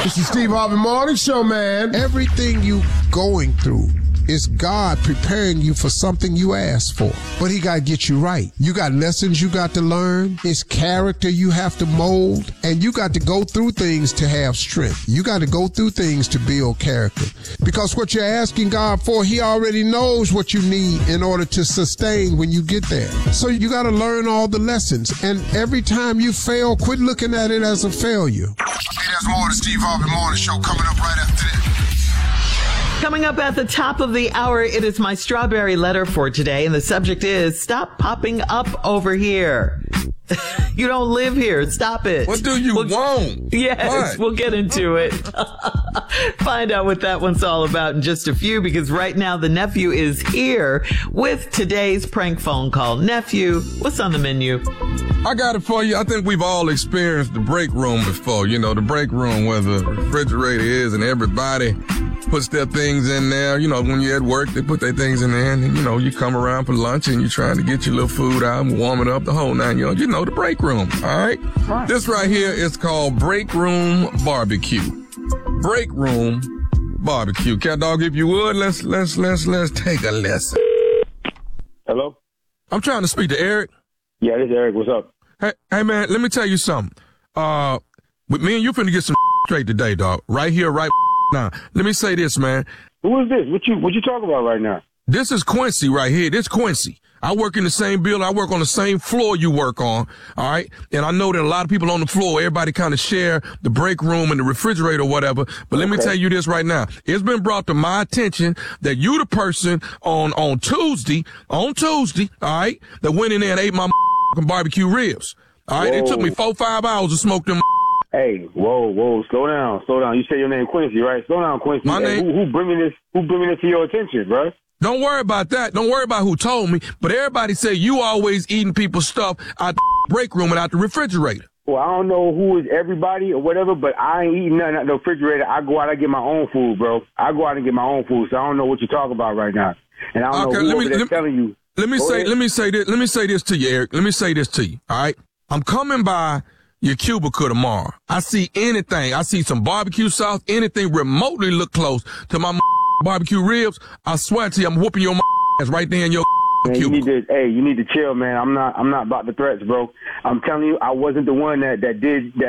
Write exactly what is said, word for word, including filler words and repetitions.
This is Steve Harvey Morning Show, man. Everything you going through is God preparing you for something you asked for. But he got to get you right. You got lessons you got to learn. It's character you have to mold. And you got to go through things to have strength. You got to go through things to build character. Because what you're asking God for, he already knows what you need in order to sustain when you get there. So you got to learn all the lessons. And every time you fail, quit looking at it as a failure. Hey, there's more of the Steve Harvey Morning Show coming up right after this. Coming up at the top of the hour, it is my strawberry letter for today, and the subject is Stop Popping Up Over Here. You don't live here. Stop it. What do you we'll, want? Yes, what? We'll get into it. Find out what that one's all about in just a few, because right now the nephew is here with today's prank phone call. Nephew, what's on the menu? I got it for you. I think we've all experienced the break room before. You know, the break room where the refrigerator is and everybody puts their things in there. You know, when you're at work, they put their things in there, and, you know, you come around for lunch and you're trying to get your little food out and warm it up, the whole nine yards. You know, the break room, all right? right? This right here is called Break Room Barbecue. Break Room Barbecue. Cat Dog, if you would, let's, let's, let's, let's take a lesson. Hello? I'm trying to speak to Eric. Yeah, this is Eric. What's up? Hey, hey, man, let me tell you something. Uh, with me and you finna get some straight today, dog. Right here, right now. Let me say this, man. Who is this? What you what you talking about right now? This is Quincy right here. This Quincy. I work in the same building. I work on the same floor you work on. All right. And I know that a lot of people on the floor, everybody kind of share the break room and the refrigerator or whatever. But let okay. me tell you this right now. It's been brought to my attention that you the person on, on Tuesday, on Tuesday, all right, that went in there and ate my barbecue ribs. All right. Whoa. It took me four, five hours to smoke them. Hey, whoa, whoa, slow down, slow down. You say your name Quincy, right? Slow down, Quincy. My hey, name. Who, who bringing this? Who bringing this to your attention, bro? Don't worry about that. Don't worry about who told me. But everybody say you always eating people's stuff out the break room and out the refrigerator. Well, I don't know who is everybody or whatever, but I ain't eating nothing out the refrigerator. I go out and get my own food, bro. I go out and get my own food, so I don't know what you're talking about right now. And I don't okay, know who let me, over there let, telling you. Let me go say, ahead. let me say this. Let me say this to you, Eric. Let me say this to you. All right. I'm coming by your cubicle tomorrow. I see anything. I see some barbecue sauce, anything remotely look close to my barbecue ribs. I swear to you, I'm whooping your ass right there in your man, cubicle. You need to, hey, you need to chill, man. I'm not, I'm not about the threats, bro. I'm telling you, I wasn't the one that, that did that.